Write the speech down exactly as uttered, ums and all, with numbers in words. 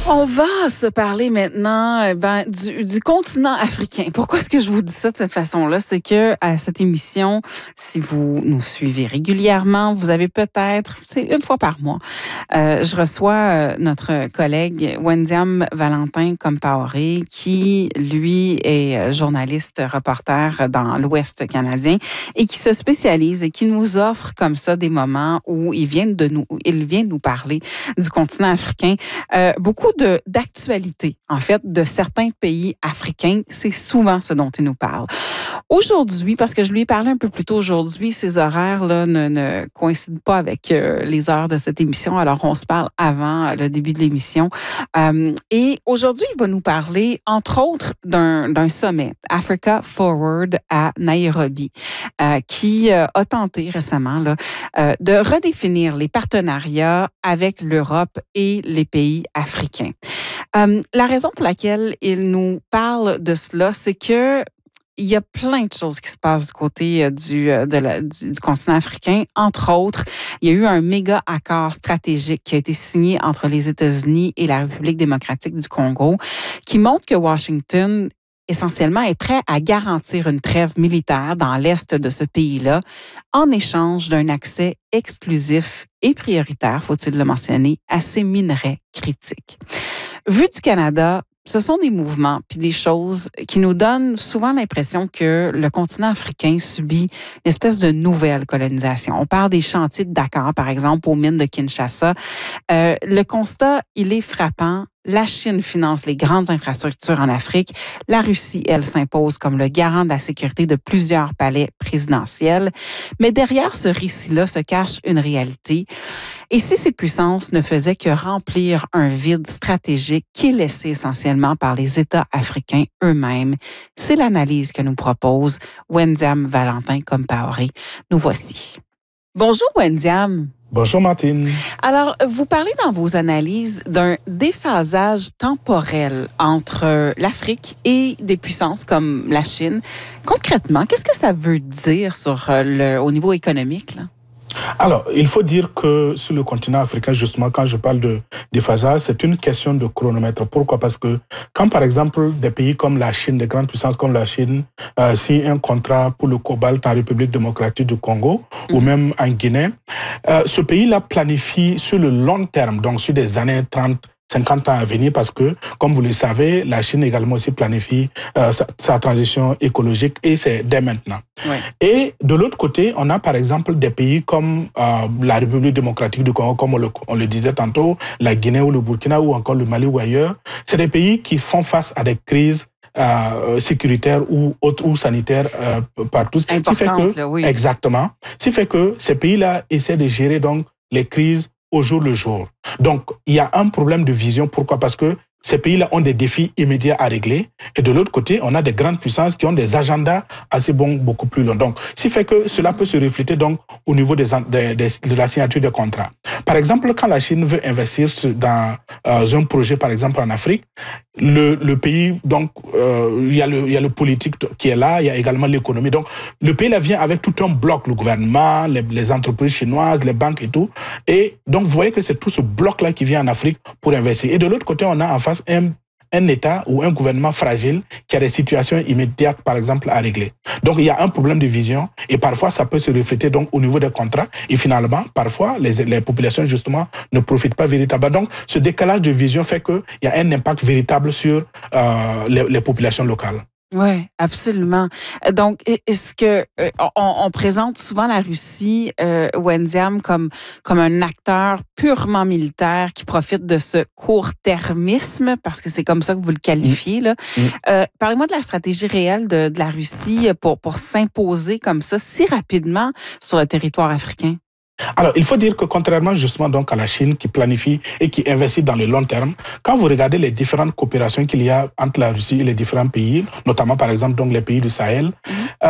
On va se parler maintenant ben, du, du continent africain. Pourquoi est-ce que je vous dis ça de cette façon-là? C'est que à cette émission, si vous nous suivez régulièrement, vous avez peut-être, c'est une fois par mois, euh, je reçois euh, notre collègue Wendiam Valentin Compaoré, qui, lui, est journaliste, reporter dans l'Ouest canadien et qui se spécialise et qui nous offre comme ça des moments où il vient de nous, il vient nous parler du continent africain. Euh, beaucoup de, d'actualité, en fait, de certains pays africains. C'est souvent ce dont il nous parle. Aujourd'hui, parce que je lui ai parlé un peu plus tôt aujourd'hui, ces horaires-là ne, ne coïncident pas avec euh, les heures de cette émission. Alors, on se parle avant le début de l'émission. Euh, et aujourd'hui, il va nous parler, entre autres, d'un, d'un sommet, Africa Forward à Nairobi, euh, qui euh, a tenté récemment là, euh, de redéfinir les partenariats avec l'Europe et les pays africains. Euh, la raison pour laquelle il nous parle de cela, c'est que il y a plein de choses qui se passent du côté du, de la, du, du continent africain. Entre autres, il y a eu un méga accord stratégique qui a été signé entre les États-Unis et la République démocratique du Congo, qui montre que Washington essentiellement est prêt à garantir une trêve militaire dans l'est de ce pays-là en échange d'un accès exclusif et prioritaire, faut-il le mentionner, à ces minerais critiques. Vu du Canada, ce sont des mouvements puis des choses qui nous donnent souvent l'impression que le continent africain subit une espèce de nouvelle colonisation. On parle des chantiers de Dakar, par exemple, aux mines de Kinshasa. Euh, le constat, il est frappant. La Chine finance les grandes infrastructures en Afrique. La Russie, elle, s'impose comme le garant de la sécurité de plusieurs palais présidentiels. Mais derrière ce récit-là se cache une réalité. Et si ces puissances ne faisaient que remplir un vide stratégique qui est laissé essentiellement par les États africains eux-mêmes, c'est l'analyse que nous propose Wendiam Valentin Compaoré. Nous voici. Bonjour Wendiam. Bonjour Martine. Alors, vous parlez dans vos analyses d'un déphasage temporel entre l'Afrique et des puissances comme la Chine. Concrètement, qu'est-ce que ça veut dire sur le, au niveau économique, là? Alors, il faut dire que sur le continent africain, justement, quand je parle de déphasage, c'est une question de chronomètre. Pourquoi? Parce que quand, par exemple, des pays comme la Chine, des grandes puissances comme la Chine, euh, signent un contrat pour le cobalt en République démocratique du Congo mmh. ou même en Guinée, euh, ce pays-là planifie sur le long terme, donc sur des années trente, cinquante ans à venir, parce que, comme vous le savez, la Chine également aussi planifie euh, sa, sa transition écologique et c'est dès maintenant. Ouais. Et de l'autre côté, on a par exemple des pays comme euh, la République démocratique du Congo, comme on le, on le disait tantôt, la Guinée ou le Burkina ou encore le Mali ou ailleurs. C'est des pays qui font face à des crises Euh, sécuritaires ou, ou sanitaires euh, partout. Importante, fait que, là, oui. Exactement. Ce qui fait que ces pays-là essaient de gérer donc les crises au jour le jour. Donc, il y a un problème de vision. Pourquoi? Parce que ces pays-là ont des défis immédiats à régler. Et de l'autre côté, on a des grandes puissances qui ont des agendas assez bons, beaucoup plus longs. Donc, ce qui fait que cela peut se refléter donc au niveau des, des, des, de la signature des contrats. Par exemple, quand la Chine veut investir dans euh, un projet, par exemple en Afrique, le, le pays, donc, euh, il y a le, il y a le politique qui est là, il y a également l'économie. Donc, le pays là vient avec tout un bloc, le gouvernement, les, les entreprises chinoises, les banques et tout. Et donc, vous voyez que c'est tout ce bloc-là qui vient en Afrique pour investir. Et de l'autre côté, on a en face un, un État ou un gouvernement fragile qui a des situations immédiates, par exemple, à régler. Donc, il y a un problème de vision et parfois, ça peut se refléter donc au niveau des contrats. Et finalement, parfois, les, les populations, justement, ne profitent pas véritablement. Donc, ce décalage de vision fait qu'il y a un impact véritable sur euh, les, les populations locales. Oui, absolument. Donc, est-ce que euh, on, on présente souvent la Russie, euh, Wendiam, comme comme un acteur purement militaire qui profite de ce court-termisme, parce que c'est comme ça que vous le qualifiez, là. Mmh. Euh, parlez-moi de la stratégie réelle de, de la Russie pour pour s'imposer comme ça si rapidement sur le territoire africain. Alors, il faut dire que contrairement justement donc à la Chine qui planifie et qui investit dans le long terme, quand vous regardez les différentes coopérations qu'il y a entre la Russie et les différents pays, notamment par exemple donc les pays du Sahel, mmh. euh,